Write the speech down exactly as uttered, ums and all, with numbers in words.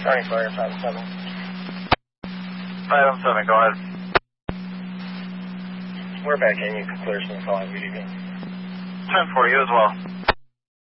Starting Sawyer, five seven. five seven, go ahead. We're back in. You can clear some calling V D V. ten for you as well.